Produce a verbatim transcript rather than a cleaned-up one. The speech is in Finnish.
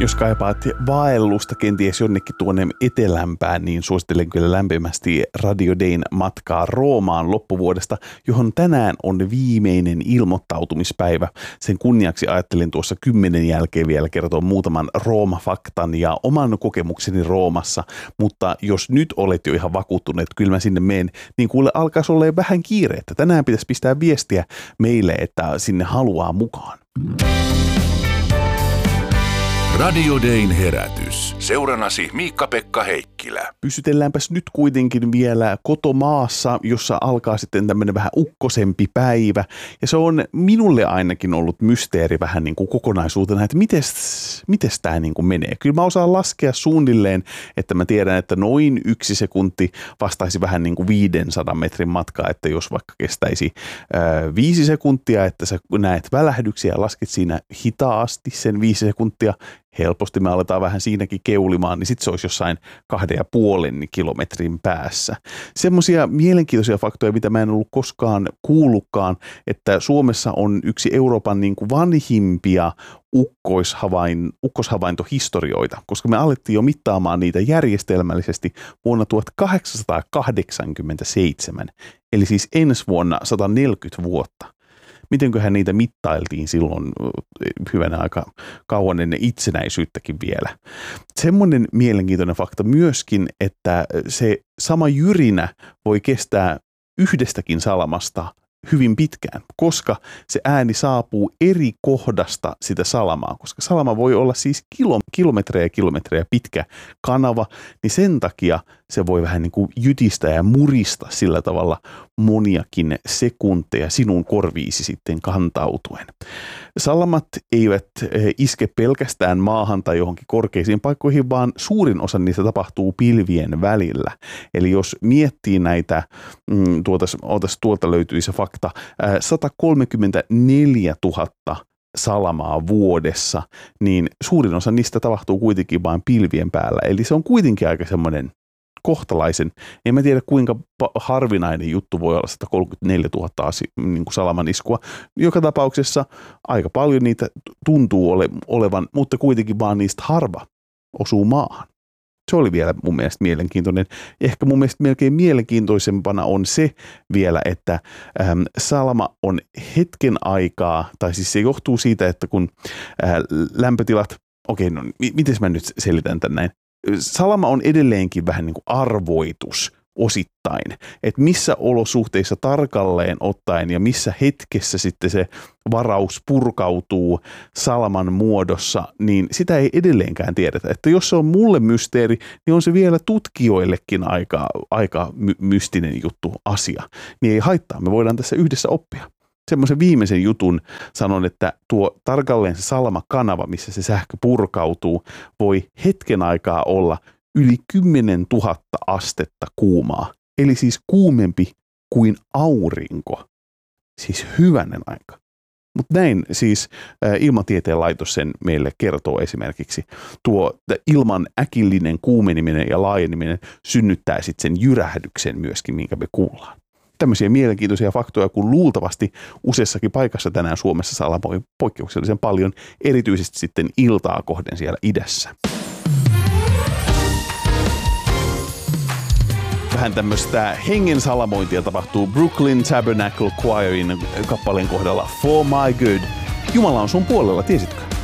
Jos kaipaat vaellusta kenties jonnekin tuonne etelämpään, niin suosittelen kyllä lämpimästi Radio Dayn matkaa Roomaan loppuvuodesta, johon tänään on viimeinen ilmoittautumispäivä. Sen kunniaksi ajattelin tuossa kymmenen jälkeen vielä kertoa muutaman Rooma-faktan ja oman kokemukseni Roomassa, mutta jos nyt olet jo ihan vakuuttunut, että kyllä mä sinne menen, niin kuule alkaisi olla vähän kiireettä. Tänään pitäisi pistää viestiä meille, että sinne haluaa mukaan. Radio Dayn herätys. Seurannasi Miikka-Pekka Heikkilä. Pysytelläänpäs nyt kuitenkin vielä kotomaassa, jossa alkaa sitten tämmöinen vähän ukkosempi päivä. Ja se on minulle ainakin ollut mysteeri vähän niin kuin kokonaisuutena, että mites, mites tämä niin kuin menee. Kyllä mä osaan laskea suunnilleen, että mä tiedän, että noin yksi sekunti vastaisi vähän niin kuin viisisataa metrin matkaa, että jos vaikka kestäisi ää, viisi sekuntia, että sä näet välähdyksiä ja lasket siinä hitaasti sen viisi sekuntia, helposti me aletaan vähän siinäkin keulimaan, niin sitten se olisi jossain kahden ja puolen kilometrin päässä. Semmoisia mielenkiintoisia faktoja, mitä mä en ollut koskaan kuullutkaan, että Suomessa on yksi Euroopan niin kuin vanhimpia ukkoishavain, ukkoshavaintohistorioita, koska me alettiin jo mittaamaan niitä järjestelmällisesti vuonna tuhatkahdeksansataakahdeksankymmentäseitsemän, eli siis ensi vuonna sata neljäkymmentä vuotta. Mitenköhän niitä mittailtiin silloin hyvänä aika kauan ennen itsenäisyyttäkin vielä. Semmoinen mielenkiintoinen fakta myöskin, että se sama jyrinä voi kestää yhdestäkin salamasta hyvin pitkään, koska se ääni saapuu eri kohdasta sitä salamaa, koska salama voi olla siis kilo, kilometrejä ja kilometrejä pitkä kanava, niin sen takia se voi vähän niin kuin jytistä ja murista sillä tavalla moniakin sekunteja sinun korviisi sitten kantautuen. Salamat eivät iske pelkästään maahan tai johonkin korkeisiin paikkoihin, vaan suurin osa niistä tapahtuu pilvien välillä. Eli jos miettii näitä, tuota, ootas, tuolta löytyy se fakta, sata kolmekymmentäneljätuhatta salamaa vuodessa, niin suurin osa niistä tapahtuu kuitenkin vain pilvien päällä. Eli se on kuitenkin aika semmoinen kohtalaisen, en mä tiedä kuinka harvinainen juttu voi olla sata kolmekymmentäneljätuhatta niin kuin salaman iskua. Joka tapauksessa aika paljon niitä tuntuu ole, olevan, mutta kuitenkin vaan niistä harva osuu maahan. Se oli vielä mun mielestä mielenkiintoinen. Ehkä mun mielestä melkein mielenkiintoisempana on se vielä, että ähm, salama on hetken aikaa, tai siis se johtuu siitä, että kun äh, lämpötilat, okei, no miten mä nyt selitän tän näin. Salama on edelleenkin vähän niin kuin arvoitus osittain, että missä olosuhteissa tarkalleen ottaen ja missä hetkessä sitten se varaus purkautuu salaman muodossa, niin sitä ei edelleenkään tiedetä. Että jos se on mulle mysteeri, niin on se vielä tutkijoillekin aika, aika my- mystinen juttu asia. Niin ei haittaa, me voidaan tässä yhdessä oppia. Semmoisen viimeisen jutun sanon, että tuo tarkalleen se salamakanava, missä se sähkö purkautuu, voi hetken aikaa olla yli kymmenen tuhatta astetta kuumaa. Eli siis kuumempi kuin aurinko. Siis hyvänen aika. Mutta näin siis ä, Ilmatieteen laitos sen meille kertoo esimerkiksi. Tuo ilman äkillinen kuumeneminen ja laajeneminen synnyttää sitten sen jyrähdyksen myöskin, minkä me kuullaan. Tämmöisiä mielenkiintoisia faktoja, kun luultavasti useassakin paikassa tänään Suomessa salamoi poikkeuksellisen paljon, erityisesti sitten iltaa kohden siellä idässä. Vähän tämmöistä hengen salamointia tapahtuu Brooklyn Tabernacle Choirin kappaleen kohdalla For My Good. Jumala on sun puolella, tiesitkö?